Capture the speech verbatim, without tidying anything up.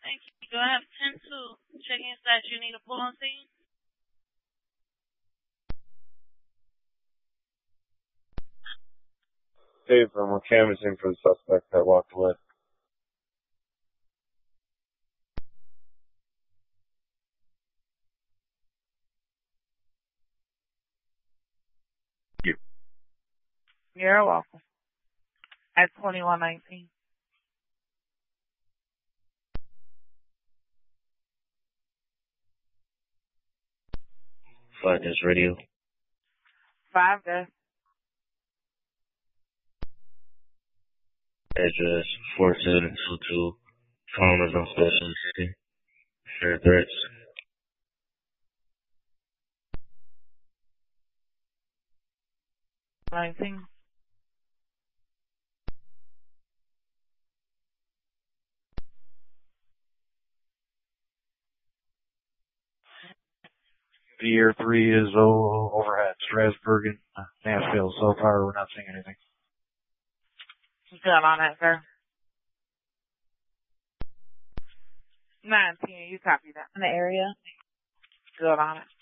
Thank you. Do I have ten two? Checking inside. You need a pull on scene? Dave, we're canvassing for the suspect that walked away. You. You're welcome. At twenty-one nineteen. Five Desk Radio. Five Desk. Address four seven two two. Farmers on Special City. Share threats. Nineteen. Year three is oh, over at Strasburg and uh, Nashville. So far, we're not seeing anything. Good on that, sir. Nineteen. You copy that. In the area. Good on it.